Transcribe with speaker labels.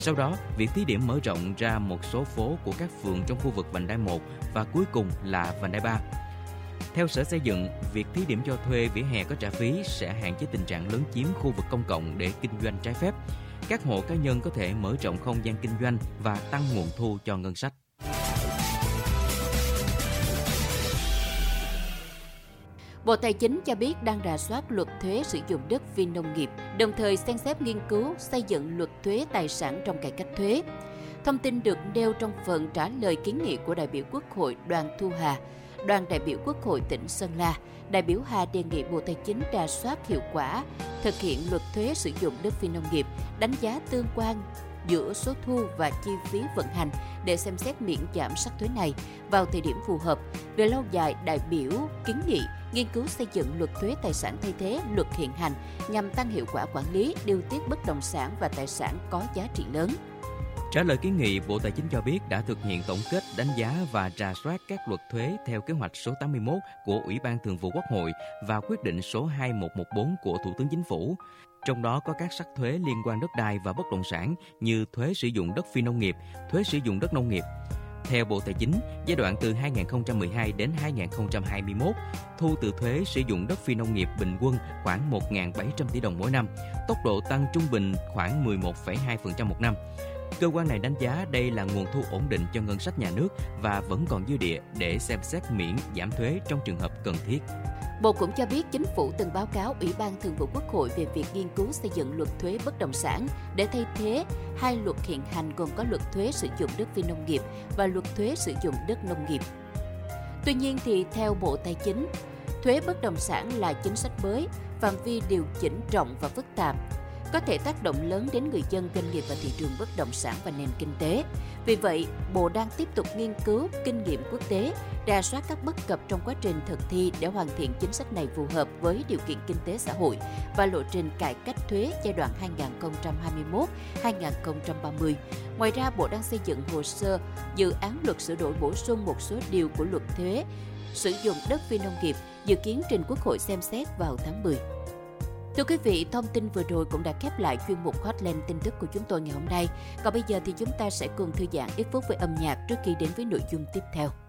Speaker 1: Sau đó, việc thí điểm mở rộng ra một số phố của các phường trong khu vực vành đai 1 và cuối cùng là vành đai 3. Theo Sở Xây dựng, việc thí điểm cho thuê vỉa hè có trả phí sẽ hạn chế tình trạng lấn chiếm khu vực công cộng để kinh doanh trái phép. Các hộ cá nhân có thể mở rộng không gian kinh doanh và tăng nguồn thu cho ngân sách.
Speaker 2: Bộ Tài chính cho biết đang rà soát luật thuế sử dụng đất phi nông nghiệp, đồng thời xem xét nghiên cứu xây dựng luật thuế tài sản trong cải cách thuế. Thông tin được nêu trong phần trả lời kiến nghị của đại biểu Quốc hội Đoàn Thu Hà. Đoàn đại biểu Quốc hội tỉnh Sơn La, đại biểu Hà đề nghị Bộ Tài chính rà soát hiệu quả thực hiện luật thuế sử dụng đất phi nông nghiệp, đánh giá tương quan giữa số thu và chi phí vận hành để xem xét miễn giảm sắc thuế này vào thời điểm phù hợp. Về lâu dài, đại biểu kiến nghị nghiên cứu xây dựng luật thuế tài sản thay thế luật hiện hành nhằm tăng hiệu quả quản lý, điều tiết bất động sản và tài sản có giá trị lớn.
Speaker 1: Trả lời kiến nghị, Bộ Tài chính cho biết đã thực hiện tổng kết, đánh giá và rà soát các luật thuế theo kế hoạch số 81 của Ủy ban Thường vụ Quốc hội và quyết định số 2114 của Thủ tướng Chính phủ. Trong đó có các sắc thuế liên quan đất đai và bất động sản như thuế sử dụng đất phi nông nghiệp, thuế sử dụng đất nông nghiệp. Theo Bộ Tài chính, giai đoạn từ 2012 đến 2021, thu từ thuế sử dụng đất phi nông nghiệp bình quân khoảng 1.700 tỷ đồng mỗi năm, tốc độ tăng trung bình khoảng 11,2% một năm. Cơ quan này đánh giá đây là nguồn thu ổn định cho ngân sách nhà nước và vẫn còn dư địa để xem xét miễn giảm thuế trong trường hợp cần thiết.
Speaker 2: Bộ cũng cho biết Chính phủ từng báo cáo Ủy ban Thường vụ Quốc hội về việc nghiên cứu xây dựng luật thuế bất động sản để thay thế hai luật hiện hành gồm có luật thuế sử dụng đất phi nông nghiệp và luật thuế sử dụng đất nông nghiệp. Tuy nhiên thì theo Bộ Tài chính, thuế bất động sản là chính sách mới, phạm vi điều chỉnh rộng và phức tạp, có thể tác động lớn đến người dân, doanh nghiệp và thị trường bất động sản và nền kinh tế. Vì vậy, Bộ đang tiếp tục nghiên cứu kinh nghiệm quốc tế, rà soát các bất cập trong quá trình thực thi để hoàn thiện chính sách này phù hợp với điều kiện kinh tế xã hội và lộ trình cải cách thuế giai đoạn 2021-2030. Ngoài ra, Bộ đang xây dựng hồ sơ dự án luật sửa đổi bổ sung một số điều của luật thuế sử dụng đất phi nông nghiệp, dự kiến trình Quốc hội xem xét vào tháng 10. Thưa quý vị, thông tin vừa rồi cũng đã khép lại chuyên mục Hotline tin tức của chúng tôi ngày hôm nay. Còn bây giờ thì chúng ta sẽ cùng thư giãn ít phút với âm nhạc trước khi đến với nội dung tiếp theo.